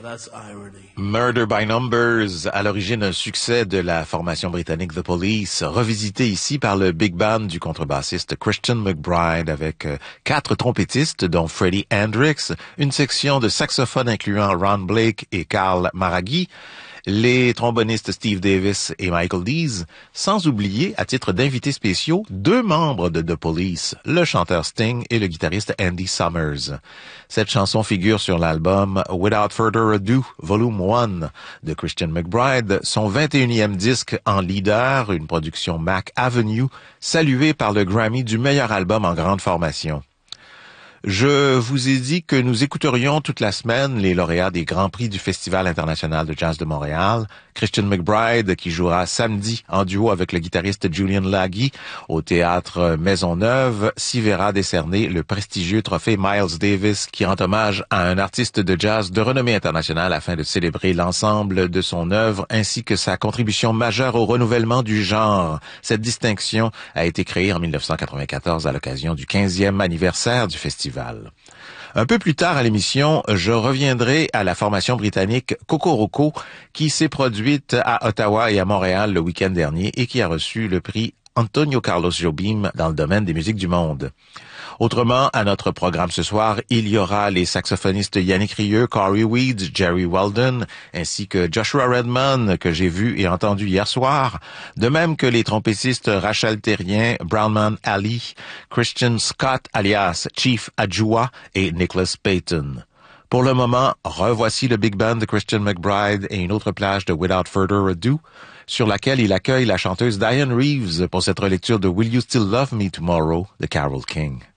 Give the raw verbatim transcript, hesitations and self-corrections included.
that's irony. Murder by Numbers, à l'origine un succès de la formation britannique The Police, revisité ici par le big band du contrebassiste Christian McBride avec quatre trompettistes dont Freddie Hendrix, une section de saxophone incluant Ron Blake et Carl Maraghi, les trombonistes Steve Davis et Michael Dees, sans oublier, à titre d'invités spéciaux, deux membres de The Police, le chanteur Sting et le guitariste Andy Summers. Cette chanson figure sur l'album Without Further Ado, Volume un de Christian McBride, son vingt et unième disque en leader, une production Mac Avenue, saluée par le Grammy du meilleur album en grande formation. Je vous ai dit que nous écouterions toute la semaine les lauréats des Grands Prix du Festival international de jazz de Montréal. Christian McBride, qui jouera samedi en duo avec le guitariste Julian Laghi au théâtre Maisonneuve, s'y verra décerner le prestigieux trophée Miles Davis, qui rend hommage à un artiste de jazz de renommée internationale afin de célébrer l'ensemble de son œuvre ainsi que sa contribution majeure au renouvellement du genre. Cette distinction a été créée en dix-neuf cent quatre-vingt-quatorze à l'occasion du quinzième anniversaire du festival. Un peu plus tard à l'émission, je reviendrai à la formation britannique Kokoroko qui s'est produite à Ottawa et à Montréal le week-end dernier et qui a reçu le prix Antonio Carlos Jobim dans le domaine des musiques du monde. Autrement, à notre programme ce soir, il y aura les saxophonistes Yannick Rieu, Corey Weeds, Jerry Weldon, ainsi que Joshua Redman, que j'ai vu et entendu hier soir, de même que les trompettistes Rachel Terrien, Brownman Ali, Christian Scott alias Chief Adjoua et Nicholas Payton. Pour le moment, revoici le big band de Christian McBride et une autre plage de Without Further Ado, sur laquelle il accueille la chanteuse Diane Reeves pour cette relecture de Will You Still Love Me Tomorrow de Carole King.